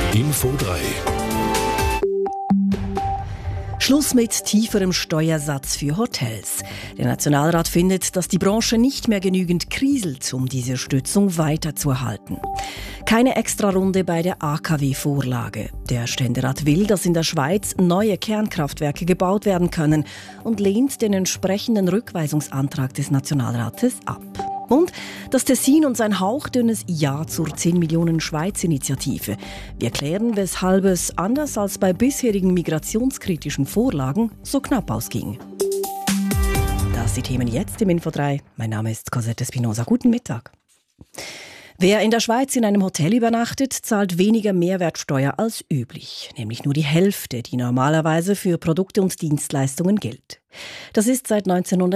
Info 3. Schluss mit tieferem Steuersatz für Hotels. Der Nationalrat findet, dass die Branche nicht mehr genügend kriselt, um diese Stützung weiterzuerhalten. Keine Extrarunde bei der AKW-Vorlage. Der Ständerat will, dass in der Schweiz neue Kernkraftwerke gebaut werden können und lehnt den entsprechenden Rückweisungsantrag des Nationalrates ab. Und das Tessin und sein hauchdünnes Ja zur 10 Millionen Schweiz-Initiative. Wir klären, weshalb es, anders als bei bisherigen migrationskritischen Vorlagen, so knapp ausging. Das sind die Themen jetzt im Info 3. Mein Name ist Cosette Espinosa. Guten Mittag. Wer in der Schweiz in einem Hotel übernachtet, zahlt weniger Mehrwertsteuer als üblich. Nämlich nur die Hälfte, die normalerweise für Produkte und Dienstleistungen gilt. Das ist seit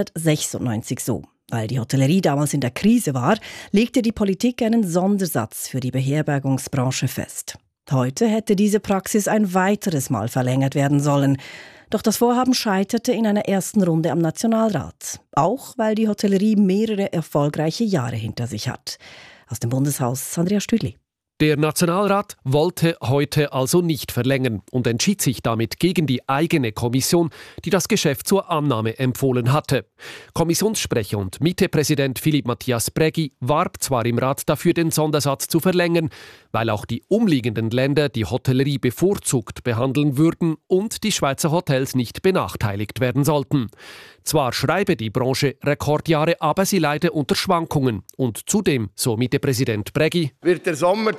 1996 so. Weil die Hotellerie damals in der Krise war, legte die Politik einen Sondersatz für die Beherbergungsbranche fest. Heute hätte diese Praxis ein weiteres Mal verlängert werden sollen. Doch das Vorhaben scheiterte in einer ersten Runde am Nationalrat. Auch weil die Hotellerie mehrere erfolgreiche Jahre hinter sich hat. Aus dem Bundeshaus Andrea Stüdli. Der Nationalrat wollte heute also nicht verlängern und entschied sich damit gegen die eigene Kommission, die das Geschäft zur Annahme empfohlen hatte. Kommissionssprecher und Mittepräsident Philipp Matthias Brägi warb zwar im Rat dafür, den Sondersatz zu verlängern, weil auch die umliegenden Länder die Hotellerie bevorzugt behandeln würden und die Schweizer Hotels nicht benachteiligt werden sollten. Zwar schreibe die Branche Rekordjahre, aber sie leide unter Schwankungen. Und zudem, so Mittepräsident Brägi, wird der Sommer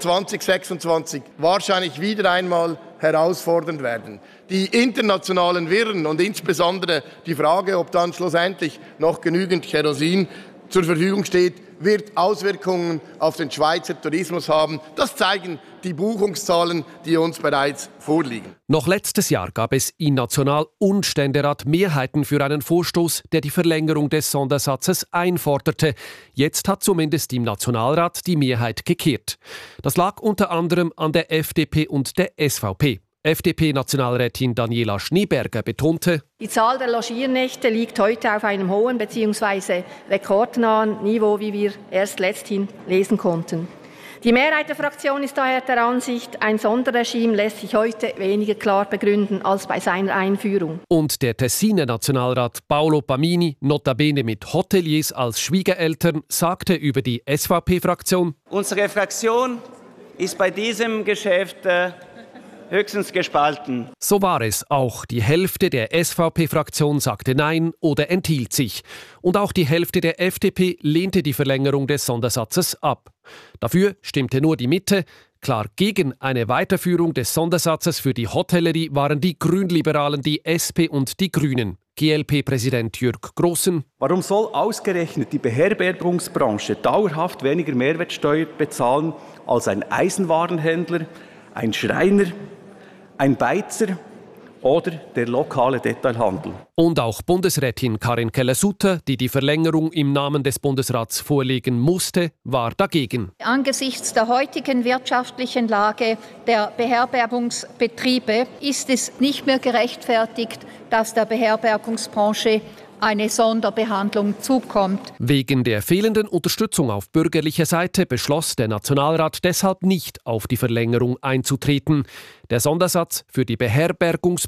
2026 wahrscheinlich wieder einmal herausfordernd werden. Die internationalen Wirren und insbesondere die Frage, ob dann schlussendlich noch genügend Kerosin zur Verfügung steht, wird Auswirkungen auf den Schweizer Tourismus haben. Das zeigen die Buchungszahlen, die uns bereits vorliegen. Noch letztes Jahr gab es in National- und Ständerat Mehrheiten für einen Vorstoß, der die Verlängerung des Sondersatzes einforderte. Jetzt hat zumindest im Nationalrat die Mehrheit gekehrt. Das lag unter anderem an der FDP und der SVP. FDP-Nationalrätin Daniela Schneeberger betonte: Die Zahl der Logiernächte liegt heute auf einem hohen bzw. rekordnahen Niveau, wie wir erst letzthin lesen konnten. Die Mehrheit der Fraktion ist daher der Ansicht, ein Sonderregime lässt sich heute weniger klar begründen als bei seiner Einführung. Und der Tessiner Nationalrat Paolo Pamini, notabene mit Hoteliers als Schwiegereltern, sagte über die SVP-Fraktion: Unsere Fraktion ist bei diesem Geschäft höchstens gespalten. So war es auch. Die Hälfte der SVP-Fraktion sagte Nein oder enthielt sich. Und auch die Hälfte der FDP lehnte die Verlängerung des Sondersatzes ab. Dafür stimmte nur die Mitte. Klar gegen eine Weiterführung des Sondersatzes für die Hotellerie waren die Grünliberalen, die SP und die Grünen. GLP-Präsident Jürg Grossen: Warum soll ausgerechnet die Beherbergungsbranche dauerhaft weniger Mehrwertsteuer bezahlen als ein Eisenwarenhändler, ein Schreiner, ein Beizer oder der lokale Detailhandel? Und auch Bundesrätin Karin Keller-Sutter, die die Verlängerung im Namen des Bundesrats vorlegen musste, war dagegen. Angesichts der heutigen wirtschaftlichen Lage der Beherbergungsbetriebe ist es nicht mehr gerechtfertigt, dass der Beherbergungsbranche eine Sonderbehandlung zukommt. Wegen der fehlenden Unterstützung auf bürgerlicher Seite beschloss der Nationalrat deshalb nicht, auf die Verlängerung einzutreten. Der Sondersatz für die Beherbergungsbranche